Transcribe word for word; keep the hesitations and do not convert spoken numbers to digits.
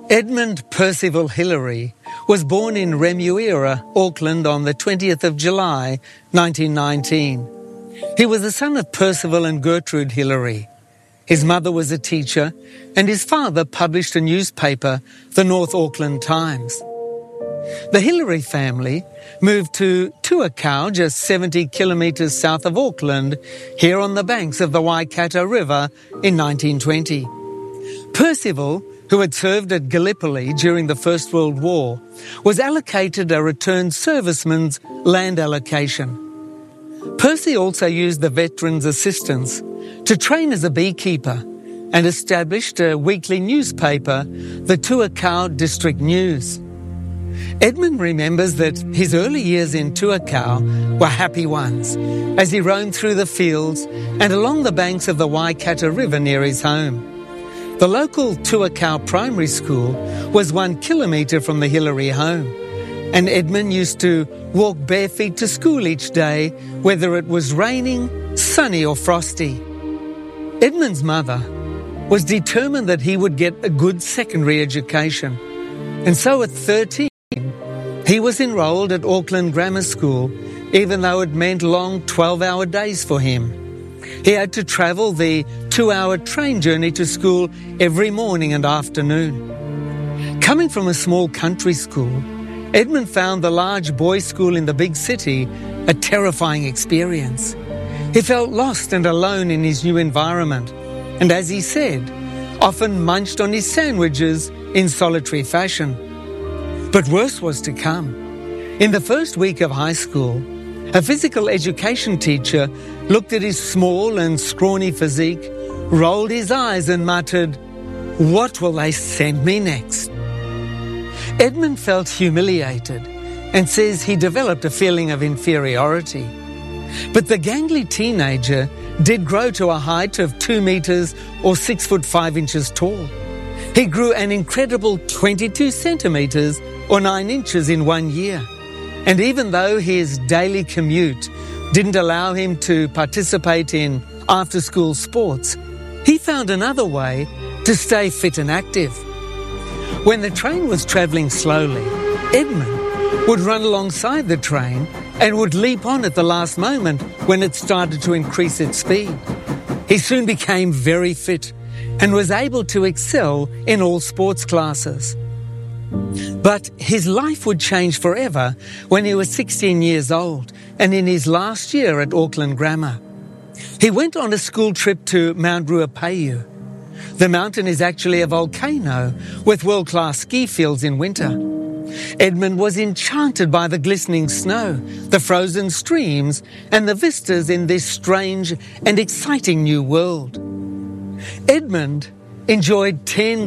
Edmund Percival Hillary was born in Remuera, Auckland on the twentieth of July, nineteen nineteen. He was the son of Percival and Gertrude Hillary. His mother was a teacher and his father published a newspaper, the North Auckland Times. The Hillary family moved to Tuakau, just seventy kilometres south of Auckland, here on the banks of the Waikato River in nineteen twenty. Percival, who had served at Gallipoli during the First World War, was allocated a returned serviceman's land allocation. Percy also used the Veterans' Assistance to train as a beekeeper and established a weekly newspaper, the Tuakau District News. Edmund remembers that his early years in Tuakau were happy ones as he roamed through the fields and along the banks of the Waikato River near his home. The local Tuakau Primary School was one kilometre from the Hillary home, and Edmund used to walk bare feet to school each day, whether it was raining, sunny or frosty. Edmund's mother was determined that he would get a good secondary education, and so at thirteen, he was enrolled at Auckland Grammar School, even though it meant long twelve-hour days for him. He had to travel the two-hour train journey to school every morning and afternoon. Coming from a small country school, Edmund found the large boys' school in the big city a terrifying experience. He felt lost and alone in his new environment, and as he said, often munched on his sandwiches in solitary fashion. But worse was to come. In the first week of high school, a physical education teacher looked at his small and scrawny physique, rolled his eyes and muttered, "What will they send me next?" Edmund felt humiliated and says he developed a feeling of inferiority. But the gangly teenager did grow to a height of two metres or six foot five inches tall. He grew an incredible twenty-two centimetres or nine inches in one year. And even though his daily commute didn't allow him to participate in after-school sports, he found another way to stay fit and active. When the train was travelling slowly, Edmund would run alongside the train and would leap on at the last moment when it started to increase its speed. He soon became very fit and was able to excel in all sports classes. But his life would change forever when he was sixteen years old and in his last year at Auckland Grammar. He went on a school trip to Mount Ruapehu. The mountain is actually a volcano with world-class ski fields in winter. Edmund was enchanted by the glistening snow, the frozen streams and the vistas in this strange and exciting new world. Edmund enjoyed ten